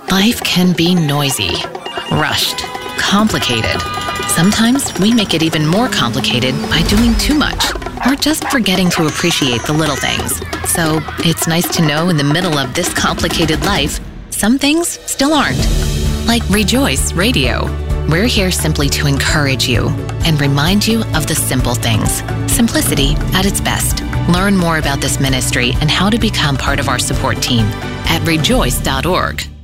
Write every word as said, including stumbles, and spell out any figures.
Life can be noisy, rushed, complicated. Sometimes we make it even more complicated by doing too much or just forgetting to appreciate the little things. So it's nice to know in the middle of this complicated life, some things still aren't. Like Rejoice Radio. We're here simply to encourage you and remind you of the simple things. Simplicity at its best. Learn more about this ministry and how to become part of our support team at rejoice dot org.